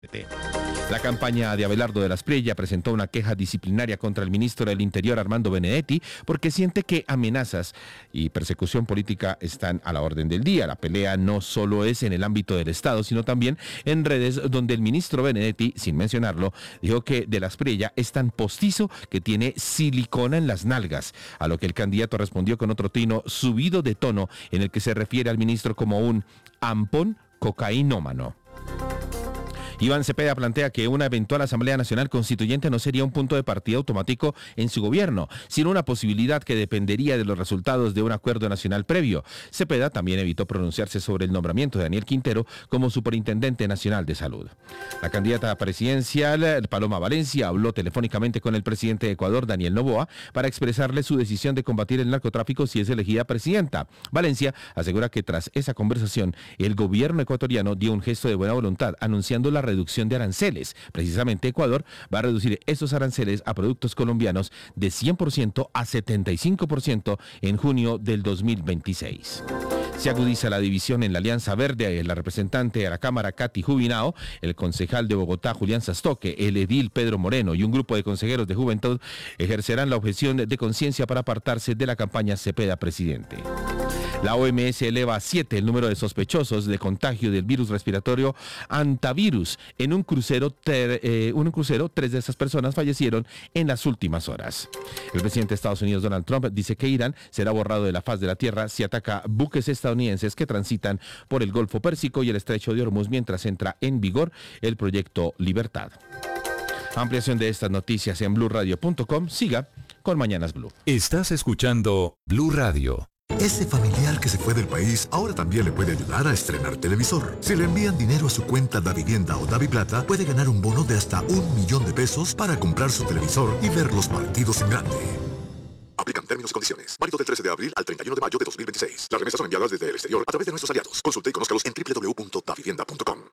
La campaña de Abelardo de la Espriella presentó una queja disciplinaria contra el ministro del Interior, Armando Benedetti, porque siente que amenazas y persecución política están a la orden del día. La pelea no solo es en el ámbito del Estado, sino también en redes, donde el ministro Benedetti, sin mencionarlo, dijo que de la Espriella es tan postizo que tiene silicona en las nalgas, a lo que el candidato respondió con otro tino subido de tono en el que se refiere al ministro como un ampón cocainómano. Iván Cepeda plantea que una eventual Asamblea Nacional Constituyente no sería un punto de partida automático en su gobierno, sino una posibilidad que dependería de los resultados de un acuerdo nacional previo. Cepeda también evitó pronunciarse sobre el nombramiento de Daniel Quintero como Superintendente Nacional de Salud. La candidata presidencial, Paloma Valencia, habló telefónicamente con el presidente de Ecuador, Daniel Noboa, para expresarle su decisión de combatir el narcotráfico si es elegida presidenta. Valencia asegura que tras esa conversación, el gobierno ecuatoriano dio un gesto de buena voluntad, anunciando la reducción de aranceles. Precisamente Ecuador va a reducir esos aranceles a productos colombianos de 100% a 75% en junio del 2026. Se agudiza la división en la Alianza Verde. La representante de la Cámara, Katy Jubinao, el concejal de Bogotá, Julián Sastoque, el edil Pedro Moreno y un grupo de consejeros de Juventud ejercerán la objeción de conciencia para apartarse de la campaña Cepeda Presidente. La OMS eleva a 7 el número de sospechosos de contagio del virus respiratorio hantavirus. En un crucero, 3 de esas personas fallecieron en las últimas horas. El presidente de Estados Unidos, Donald Trump, dice que Irán será borrado de la faz de la tierra si ataca buques estadounidenses que transitan por el Golfo Pérsico y el Estrecho de Hormuz mientras entra en vigor el proyecto Libertad. Ampliación de estas noticias en blurradio.com. Siga con Mañanas Blue. Estás escuchando Blue Radio. Ese familiar que se fue del país ahora también le puede ayudar a estrenar televisor. Si le envían dinero a su cuenta Davivienda o Daviplata, puede ganar un bono de hasta $1.000.000 para comprar su televisor y ver los partidos en grande. Aplican términos y condiciones. Válido del 13 de abril al 31 de mayo de 2026. Las remesas son enviadas desde el exterior a través de nuestros aliados. Consulte y conózcalos en www.davivienda.com.